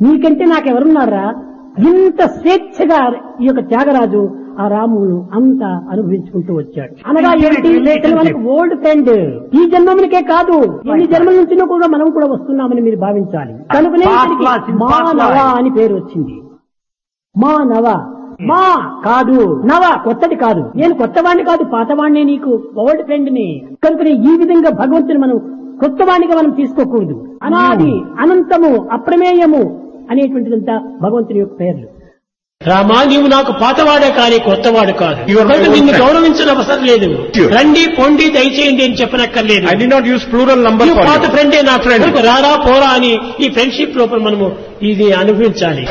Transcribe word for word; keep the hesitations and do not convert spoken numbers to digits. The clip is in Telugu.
నీకంటే నాకెవరున్నారా? ఇంత స్వేచ్ఛగా ఈ యొక్క త్యాగరాజు ఆ రాముడు అంతా అనుభవించుకుంటూ వచ్చాడు. అనగా ఏంటి? మనకి ఓల్డ్ ఫ్రెండ్. ఈ జన్మమునికే కాదు, ఎన్ని జన్మల నుంచినో కూడా మనం కూడా వస్తున్నామని మీరు భావించాలి. కనుకనే మానవ అని పేరు వచ్చింది. మానవ మా కాదు, నవ కొత్తది కాదు. నేను కొత్తవాణ్ణి కాదు, పాతవాణ్ణే, నీకు ఓల్డ్ ఫ్రెండ్ని. కనుకనే ఈ విధంగా భగవంతుని మనం కొత్తవాణిగా మనం తీసుకోకూడదు. అనాది, అనంతము, అప్రమేయము అనేటువంటిదంతా భగవంతుని యొక్క పేర్లు. రామా, నీవు నాకు పాతవాడే కానీ కొత్తవాడు కాదు. నిన్ను గౌరవించిన అవసరం లేదు. రండి పొండి దయచేయండి అని చెప్పనక్కర్లేదు. I did not use plural number for you. పాత ఫ్రెండే నా ఫ్రెండ్. రారా పోరా అని ఈ ఫ్రెండ్షిప్ లోపల మనము ఇది అనుభవించాలి.